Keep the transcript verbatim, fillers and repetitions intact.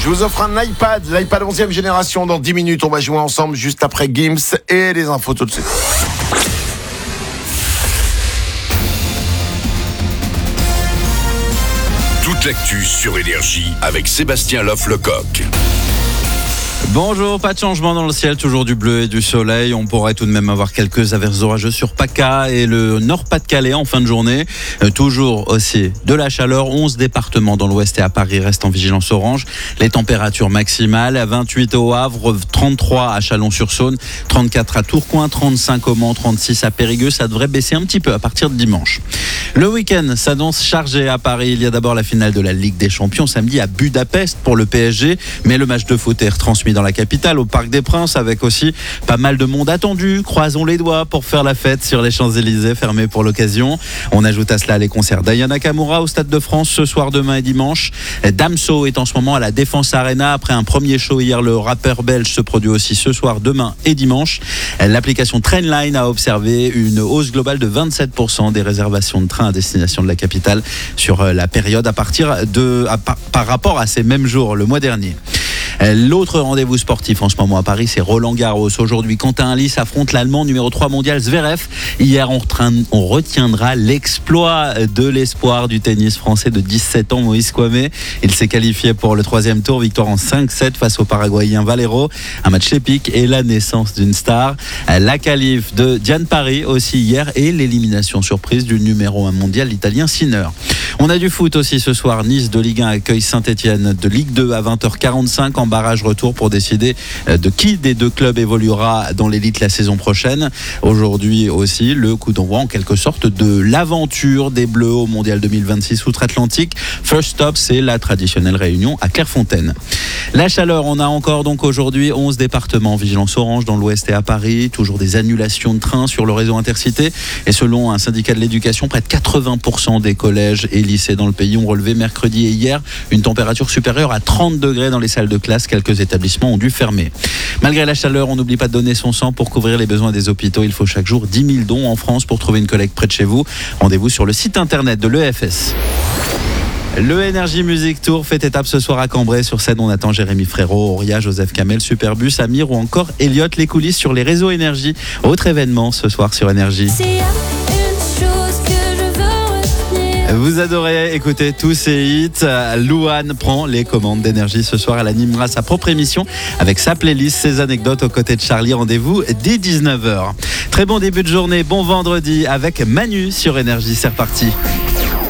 Je vous offre un iPad, l'iPad onzième génération. Dans dix minutes, on va jouer ensemble juste après Gims et les infos tout de suite. Toute l'actu sur Énergie avec Sébastien Loff-Lecoq. Bonjour, pas de changement dans le ciel, toujours du bleu et du soleil. On pourrait tout de même avoir quelques averses orageuses sur PACA et le Nord-Pas-de-Calais en fin de journée. Euh, toujours aussi de la chaleur. onze départements dans l'ouest et à Paris restent en vigilance orange. Les températures maximales, vingt-huit au Havre, trente-trois à Chalon-sur-Saône, trente-quatre à Tourcoing, trente-cinq au Mans, trente-six à Périgueux. Ça devrait baisser un petit peu à partir de dimanche. Le week-end s'annonce chargé à Paris. Il y a d'abord la finale de la Ligue des Champions samedi à Budapest pour le P S G. Mais le match de foot est retransmis dans la capitale, au Parc des Princes, avec aussi pas mal de monde attendu. Croisons les doigts pour faire la fête sur les Champs-Élysées, fermés pour l'occasion. On ajoute à cela les concerts d'Aya Nakamura au Stade de France ce soir, demain et dimanche. Damso est en ce moment à la Défense Arena. Après un premier show hier, le rappeur belge se produit aussi ce soir, demain et dimanche. L'application Trainline a observé une hausse globale de vingt-sept pour cent des réservations de trains à destination de la capitale sur la période à partir de, à, par, par rapport à ces mêmes jours le mois dernier. L'autre rendez-vous sportif en ce moment à Paris, c'est Roland Garros. Aujourd'hui, Quentin Halys affronte l'Allemand numéro trois mondial Zverev. Hier, on, retrain, on retiendra l'exploit de l'espoir du tennis français de dix-sept ans, Moïse Kouamé. Il s'est qualifié pour le troisième tour, victoire en cinq sept face au Paraguayen Valero. Un match épique et la naissance d'une star. La qualif de Diane Paris aussi hier et l'élimination surprise du numéro un mondial, l'Italien Sinner. On a du foot aussi ce soir. Nice de Ligue un accueille Saint-Etienne de Ligue deux à vingt heures quarante-cinq en barrage retour pour décider de qui des deux clubs évoluera dans l'élite la saison prochaine. Aujourd'hui aussi, le coup d'envoi en quelque sorte de l'aventure des Bleus au Mondial deux mille vingt-six outre-Atlantique. First stop, c'est la traditionnelle réunion à Clairefontaine. La chaleur, on a encore donc aujourd'hui onze départements en vigilance orange dans l'ouest et à Paris. Toujours des annulations de trains sur le réseau Intercité. Et selon un syndicat de l'éducation, près de quatre-vingts pour cent des collèges et lycées dans le pays ont relevé mercredi et hier une température supérieure à trente degrés dans les salles de classe. Quelques établissements ont dû fermer. Malgré la chaleur, on n'oublie pas de donner son sang pour couvrir les besoins des hôpitaux. Il faut chaque jour dix mille dons en France pour trouver une collecte près de chez vous. Rendez-vous sur le site internet de l'E F S. Le Energy Music Tour fait étape ce soir à Cambrai. Sur scène, on attend Jérémy Frérot, Auria, Joseph Kamel, Superbus, Amir ou encore Elliot. Les coulisses sur les réseaux Énergie. Autre événement ce soir sur Énergie. Vous adorez écouter tous ces hits. Louane prend les commandes d'Énergie ce soir. Elle animera sa propre émission avec sa playlist, ses anecdotes aux côtés de Charlie. Rendez-vous dès dix-neuf heures. Très bon début de journée, bon vendredi avec Manu sur Énergie. C'est reparti.